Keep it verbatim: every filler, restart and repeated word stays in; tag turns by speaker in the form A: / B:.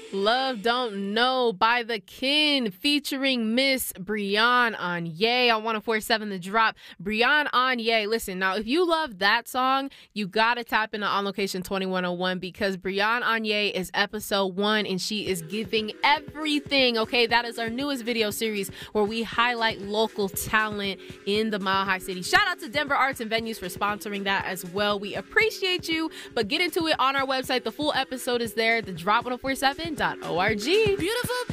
A: Love Don't Know by The Kin featuring Miss Brianne Anye on one oh four point seven The Drop. Brianne Anye, listen, now if you love that song, you gotta tap into On Location twenty-one oh one because Brianne Anye is episode one and she is giving everything, okay? That is our newest video series where we highlight local talent in the Mile High City. Shout out to Denver Arts and Venues for sponsoring that as well. We appreciate you, but get into it on our website. The full episode is there, the drop one oh four seven dot org.
B: Beautiful